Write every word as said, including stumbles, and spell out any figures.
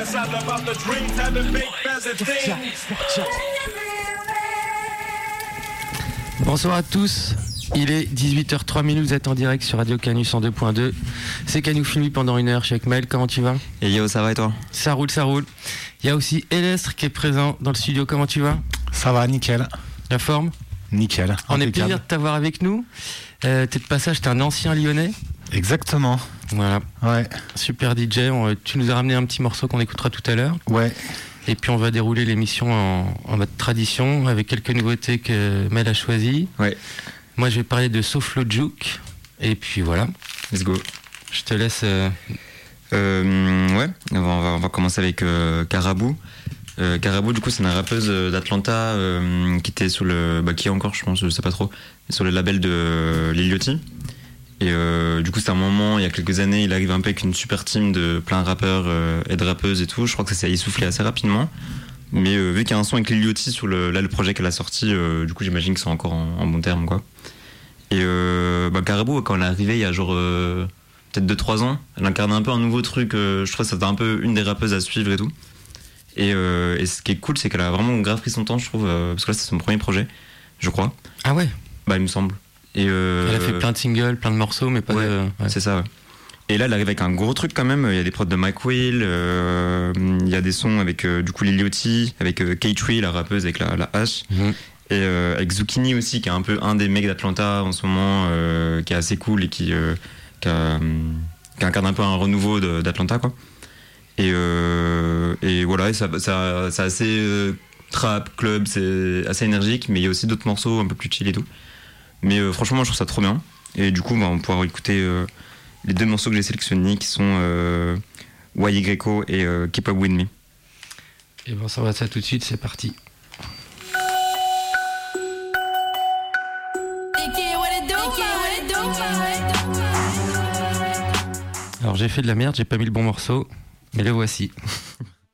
Bonsoir à tous, il est dix-huit heures trois, vous êtes en direct sur Radio Canu cent deux point deux. C'est Canu Filmi pendant une heure chez Mel, comment tu vas? Et yo, ça va et toi? Ça roule, ça roule. Il y a aussi Elestre qui est présent dans le studio, comment tu vas? Ça va, nickel. La forme? Nickel. On est plaisir de t'avoir avec nous. Euh, t'es de passage, t'es un ancien Lyonnais. Exactement. Voilà. Ouais. Super D J. On, tu nous as ramené un petit morceau qu'on écoutera tout à l'heure. Ouais. Et puis on va dérouler l'émission en, en mode tradition avec quelques nouveautés que Mel a choisies. Ouais. Moi je vais parler de Soflo Juke. Et puis voilà. Let's go. Je te laisse. Euh... Euh, ouais. On va, on va commencer avec euh, Carabou. Euh, Carabou, du coup, c'est une rappeuse d'Atlanta euh, qui était sous le, bah, qui est encore, je pense, je sais pas trop, sur le label de euh, Lil Yachty. Et euh, du coup, c'était un moment, il y a quelques années, il arrive un peu avec une super team de plein de rappeurs euh, et de rappeuses et tout. Je crois que ça s'est essoufflé assez rapidement. Mais euh, vu qu'il y a un son avec Lil Yachty sur le, là, le projet qu'elle a sorti, euh, du coup, j'imagine que c'est encore en, en bon terme, quoi. Et euh, bah, Carabou, quand elle est arrivée, il y a genre euh, peut-être deux trois ans, elle incarnait un peu un nouveau truc. Euh, je trouve que c'était un peu une des rappeuses à suivre et tout. Et, euh, et ce qui est cool, c'est qu'elle a vraiment grave pris son temps, je trouve, euh, parce que là, c'est son premier projet, je crois. Ah ouais? Bah, il me semble. Et euh, elle a fait plein de singles, plein de morceaux, mais pas ouais, de... Ouais. C'est ça, ouais. Et là, elle arrive avec un gros truc quand même. Il y a des prods de Mike Will, euh, il y a des sons avec euh, du coup Lil Yachty, avec euh, K-Tree, la rappeuse avec la, la hache, mm-hmm. et euh, avec Zucchini aussi, qui est un peu un des mecs d'Atlanta en ce moment, euh, qui est assez cool et qui, euh, qui, a, qui incarne un peu un renouveau de, d'Atlanta, quoi. Et, euh, et voilà, et ça, ça, c'est assez euh, trap, club, c'est assez énergique, mais il y a aussi d'autres morceaux un peu plus chill et tout. Mais euh, franchement, moi je trouve ça trop bien. Et du coup, bah, on pourra écouter euh, les deux morceaux que j'ai sélectionnés qui sont euh, Y Greco et euh, Keep Up With Me. Et bon, ça va ça tout de suite, c'est parti. Alors j'ai fait de la merde, j'ai pas mis le bon morceau, mais le voici.